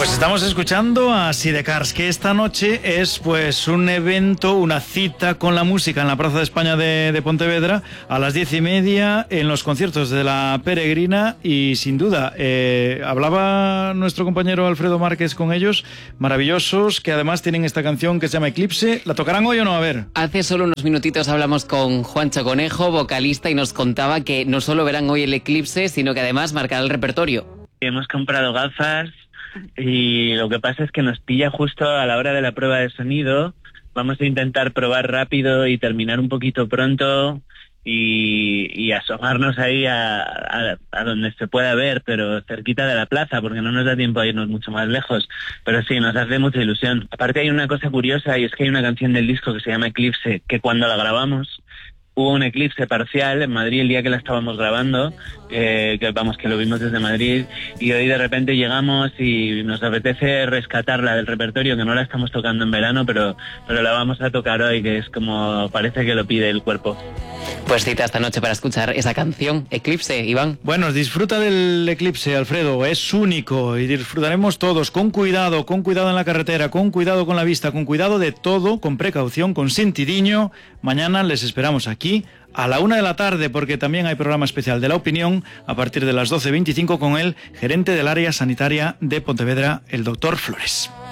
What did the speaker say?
Pues estamos escuchando a Sidecars, que esta noche es pues un evento, una cita con la música en la Plaza de España de Pontevedra a las 10:30 en los conciertos de La Peregrina y sin duda, hablaba nuestro compañero Alfredo Márquez con ellos, maravillosos, que además tienen esta canción que se llama Eclipse. ¿La tocarán hoy o no? A ver. Hace solo unos minutitos hablamos con Juancho Conejo, vocalista, y nos contaba que no solo verán hoy el Eclipse, sino que además marcará el repertorio. Hemos comprado gafas y lo que pasa es que nos pilla justo a la hora de la prueba de sonido. Vamos a intentar probar rápido y terminar un poquito pronto y asomarnos ahí a donde se pueda ver, pero cerquita de la plaza, porque no nos da tiempo a irnos mucho más lejos. Pero sí, nos hace mucha ilusión. Aparte hay una cosa curiosa, y es que hay una canción del disco que se llama Eclipse, que cuando la grabamos hubo un eclipse parcial en Madrid el día que la estábamos grabando, que lo vimos desde Madrid, y hoy de repente llegamos y nos apetece rescatarla del repertorio, que no la estamos tocando en verano, pero la vamos a tocar hoy, que es como parece que lo pide el cuerpo. Pues cita esta noche para escuchar esa canción, Eclipse, Iván. Bueno, disfruta del Eclipse, Alfredo, es único y disfrutaremos todos con cuidado en la carretera, con cuidado con la vista, con cuidado de todo, con precaución, con sentidiño. Mañana les esperamos aquí a la 1 de la tarde, porque también hay programa especial de La Opinión a partir de las 12:25 con el gerente del área sanitaria de Pontevedra, el doctor Flores.